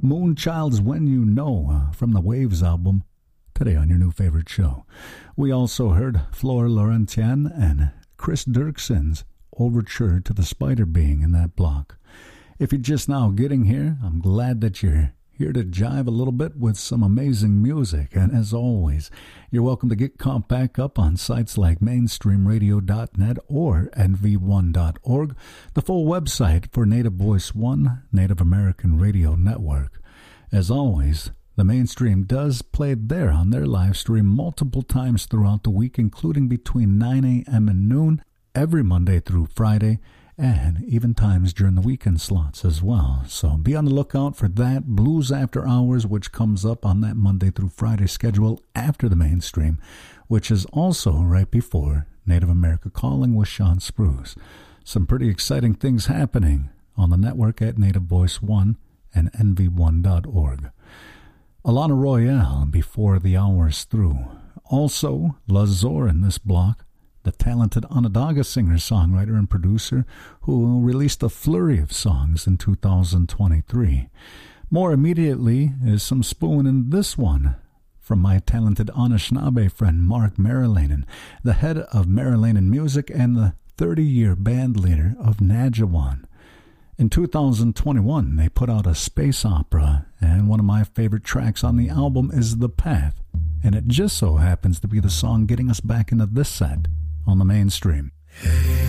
Moonchild's When You Know from the Waves album, today on your new favorite show. We also heard Flor Laurentian and Chris Dirkson's Overture to the Spider Being in that block. If you're just now getting here, I'm glad that you're here to jive a little bit with some amazing music. And as always, you're welcome to get caught back up on sites like mainstreamradio.net or nv1.org, the full website for Native Voice One, Native American Radio Network. As always, the Mainstream does play there on their live stream multiple times throughout the week, including between 9 a.m. and noon, every Monday through Friday, and even times during the weekend slots as well. So be on the lookout for that. Blues After Hours, which comes up on that Monday through Friday schedule after the Mainstream, which is also right before Native America Calling with Sean Spruce. Some pretty exciting things happening on the network at Native Voice One and nv1.org. Alana Royale, Before the Hour's Through. Also, Lazor in this block, the talented Onondaga singer, songwriter, and producer who released a flurry of songs in 2023. More immediately is some spoon in this one from my talented Anishinaabe friend Mark Marilanen, the head of Marilanen Music and the 30-year band leader of Najawan. In 2021, they put out a space opera, and one of my favorite tracks on the album is The Path, and it just so happens to be the song getting us back into this set on the Mainstream.